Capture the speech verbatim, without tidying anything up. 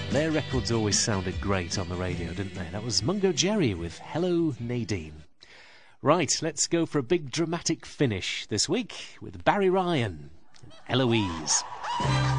Their records always sounded great on the radio, didn't they? That was Mungo Jerry with Hello Nadine. Right, let's go for a big dramatic finish this week with Barry Ryan and Eloise.